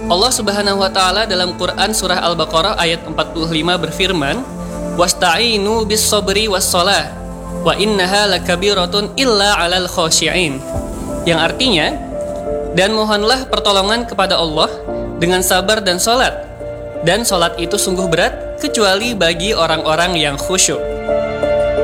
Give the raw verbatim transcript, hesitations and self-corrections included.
Allah Subhanahu wa taala dalam Quran surah Al-Baqarah ayat empat puluh lima berfirman, "Wasta'inu bis-sabri was-shalah, wa innaha lakabiratun illa 'alal khashi'in." Yang artinya, dan mohonlah pertolongan kepada Allah dengan sabar dan salat. Dan salat itu sungguh berat kecuali bagi orang-orang yang khusyuk.